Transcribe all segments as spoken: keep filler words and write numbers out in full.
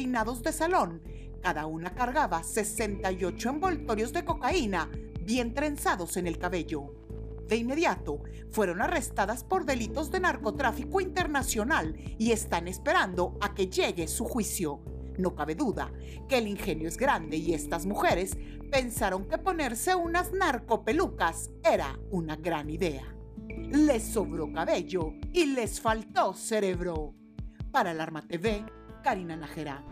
peinados de salón. Cada una cargaba sesenta y ocho envoltorios de cocaína bien trenzados en el cabello. De inmediato, fueron arrestadas por delitos de narcotráfico internacional y están esperando a que llegue su juicio. No cabe duda que el ingenio es grande y estas mujeres pensaron que ponerse unas narcopelucas era una gran idea. Les sobró cabello y les faltó cerebro. Para Alarma T V, Karina Nájera.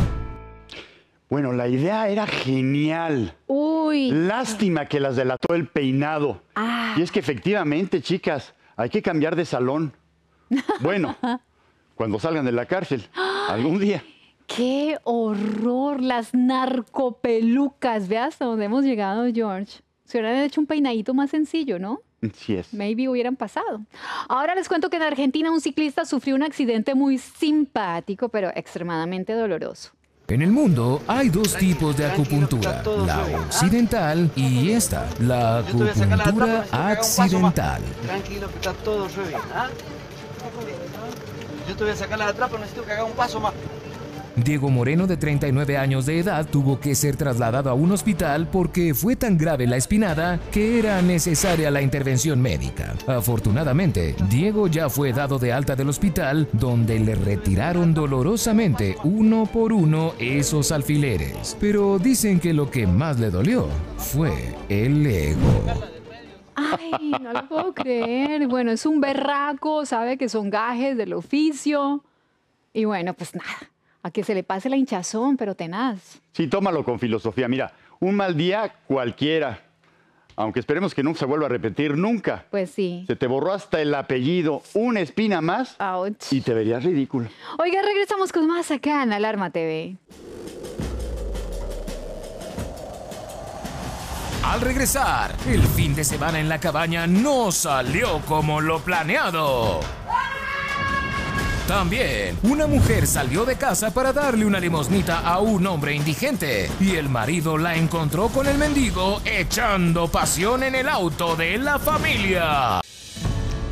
Bueno, la idea era genial. Uy. Lástima que las delató el peinado. Ah. Y es que efectivamente, chicas, hay que cambiar de salón. Bueno, cuando salgan de la cárcel, algún día. ¡Qué horror! Las narcopelucas. Ve hasta dónde hemos llegado, George. Se hubieran hecho un peinadito más sencillo, ¿no? Sí es. Maybe hubieran pasado. Ahora les cuento que en Argentina un ciclista sufrió un accidente muy simpático, pero extremadamente doloroso. En el mundo hay dos tipos de acupuntura, la occidental y esta, la acupuntura accidental. Tranquilo, que está todo re bien, ¿ah? Yo te voy a sacar la de atrás, pero necesito que haga un paso más. Diego Moreno, de treinta y nueve años de edad, tuvo que ser trasladado a un hospital porque fue tan grave la espinada que era necesaria la intervención médica. Afortunadamente, Diego ya fue dado de alta del hospital, donde le retiraron dolorosamente uno por uno esos alfileres. Pero dicen que lo que más le dolió fue el ego. Ay, no lo puedo creer. Bueno, es un berraco, sabe que son gajes del oficio. Y bueno, pues nada. A que se le pase la hinchazón, pero tenaz. Sí, tómalo con filosofía. Mira, un mal día cualquiera. Aunque esperemos que no se vuelva a repetir nunca. Pues sí. Se te borró hasta el apellido, una espina más, Ouch. y te verías ridículo. Oiga, regresamos con más acá en Alarma T V. Al regresar, el fin de semana en la cabaña no salió como lo planeado. También, una mujer salió de casa para darle una limosnita a un hombre indigente y el marido la encontró con el mendigo echando pasión en el auto de la familia.